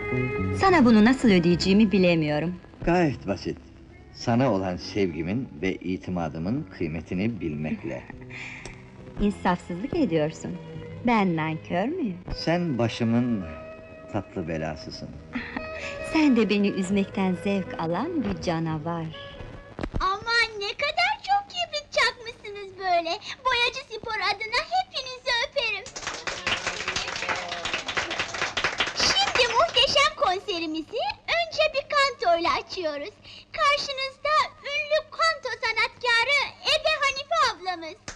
Sana bunu nasıl ödeyeceğimi bilemiyorum. Gayet basit. Sana olan sevgimin ve itimadımın kıymetini bilmekle. İnsafsızlık ediyorsun. Ben nankör müyüm? Sen başımın tatlı belasısın. Sen de beni üzmekten zevk alan bir canavar. Aman ne kadar çok kibrit çakmışsınız böyle. Boyacı Spor adına hepinizi öperim. Şimdi muhteşem konserimizi önce bir kantoyla açıyoruz. Karşınızda ünlü kanto sanatkarı Ebe Hanife ablamız.